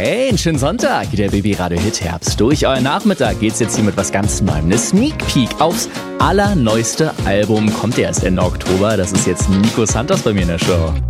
Hey, einen schönen Sonntag. Der Baby Radio Hit Herbst. Durch euren Nachmittag geht's jetzt hier mit was ganz Neuem. Eine Sneak Peek aufs allerneueste Album kommt erst Ende Oktober. Das ist jetzt Nico Santos bei mir in der Show.